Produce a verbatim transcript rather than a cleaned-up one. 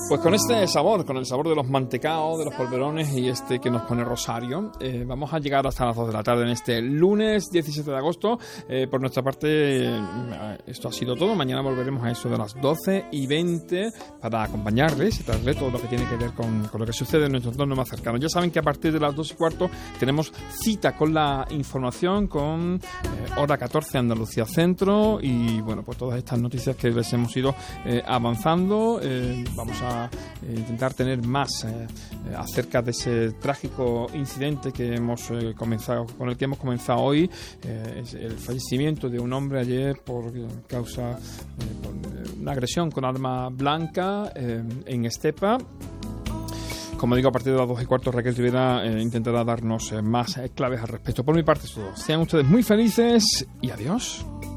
Pues con este sabor, con el sabor de los mantecaos, de los polverones y este que nos pone Rosario, eh, vamos a llegar hasta las dos de la tarde en este lunes diecisiete de agosto. Eh, por nuestra parte, eh, esto ha sido todo. Mañana volveremos a eso de las doce y veinte para acompañarles y traerles todo lo que tiene que ver con, con lo que sucede en nuestro entorno más cercano. Ya saben que a partir de las dos y cuarto tenemos cita con la información, con eh, hora catorce Andalucía Centro y bueno, pues todas estas noticias que les hemos ido eh, avanzando. Eh, vamos a Eh, intentar tener más eh, acerca de ese trágico incidente que hemos eh, comenzado con el que hemos comenzado hoy, eh, es el fallecimiento de un hombre ayer por causa eh, por una agresión con arma blanca eh, en Estepa. Como digo, a partir de las dos y cuarto Raquel Rivera eh, intentará darnos eh, más eh, claves al respecto. Por mi parte es todo. Sean ustedes muy felices y adiós.